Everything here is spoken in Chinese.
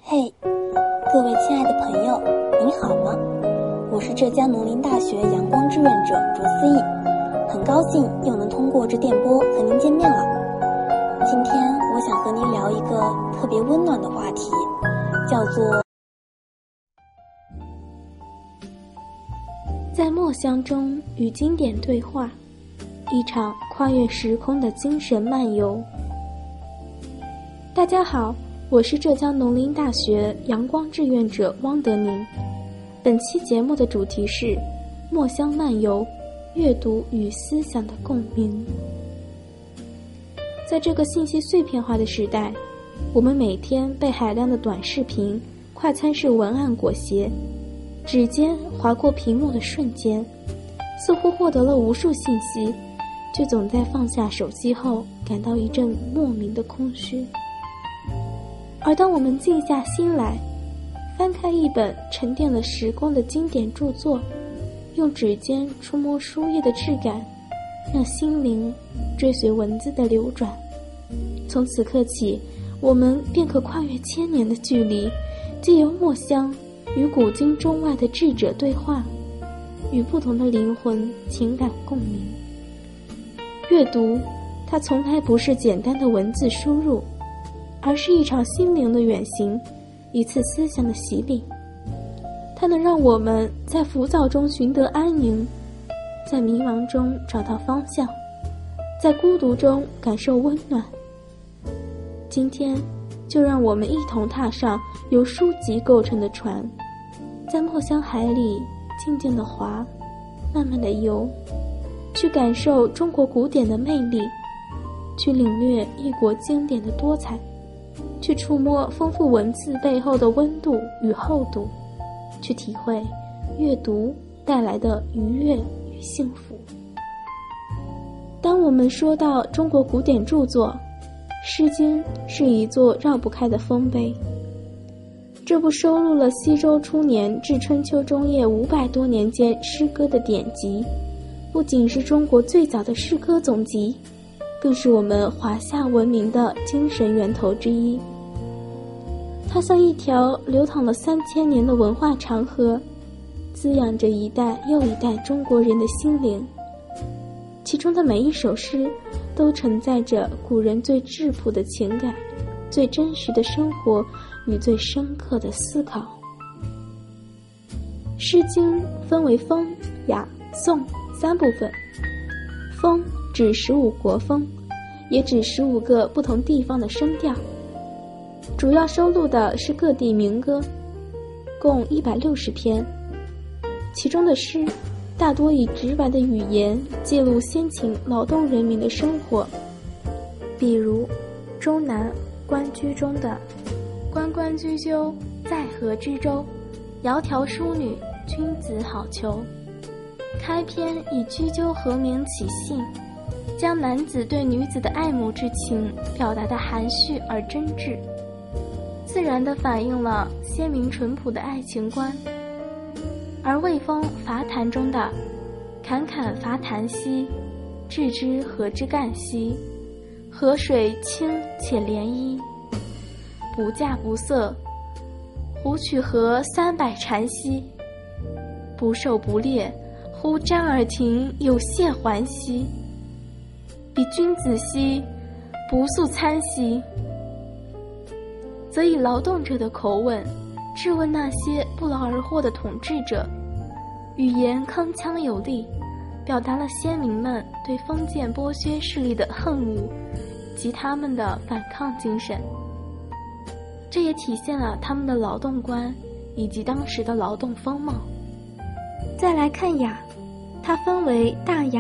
嘿，各位亲爱的朋友，您好吗？我是浙江农林大学阳光志愿者卓思义，很高兴又能通过这电波和您见面了。今天我想和您聊一个特别温暖的话题，叫做在墨香中与经典对话，一场跨越时空的精神漫游。大家好，我是浙江农林大学阳光志愿者汪德宁。本期节目的主题是墨香漫游，阅读与思想的共鸣。在这个信息碎片化的时代，我们每天被海量的短视频、快餐式文案裹挟，指尖划过屏幕的瞬间，似乎获得了无数信息，却总在放下手机后感到一阵莫名的空虚。而当我们静下心来，翻开一本沉淀了时光的经典著作，用指尖触摸书页的质感，让心灵追随文字的流转。从此刻起，我们便可跨越千年的距离，借由墨香与古今中外的智者对话，与不同的灵魂情感共鸣。阅读，它从来不是简单的文字输入，而是一场心灵的远行，一次思想的洗礼。它能让我们在浮躁中寻得安宁，在迷茫中找到方向，在孤独中感受温暖。今天，就让我们一同踏上由书籍构成的船，在墨香海里静静地划，慢慢地游，去感受中国古典的魅力，去领略异国经典的多彩，去触摸丰富文字背后的温度与厚度，去体会阅读带来的愉悦与幸福。当我们说到中国古典著作，诗经是一座绕不开的丰碑。这部收录了西周初年至春秋中叶500多年间诗歌的典籍，不仅是中国最早的诗歌总集，更是我们华夏文明的精神源头之一。它像一条流淌了3000年的文化长河，滋养着一代又一代中国人的心灵。其中的每一首诗都承载着古人最质朴的情感，最真实的生活与最深刻的思考。诗经分为风、雅、颂3部分。风指15国风，也指15个不同地方的声调，主要收录的是各地民歌，共160篇。其中的诗大多以直白的语言记录先秦劳动人民的生活，比如周南关雎中的关关雎鸠，在河之洲，窈窕淑女，君子好逑。开篇以雎鸠和鸣起兴，将男子对女子的爱慕之情表达得含蓄而真挚，自然地反映了先民淳朴的爱情观。而魏风伐檀中的侃侃伐檀兮，置之河之干兮，河水清且涟漪，不稼不色，胡取河300禅兮，不狩不猎，乎瞻耳庭有谢还兮，比君子兮，不速餐兮。则以劳动者的口吻质问那些不劳而获的统治者，语言铿锵有力，表达了先民们对封建剥削势力的恨恶及他们的反抗精神。这也体现了他们的劳动观以及当时的劳动风貌。再来看雅，它分为大雅、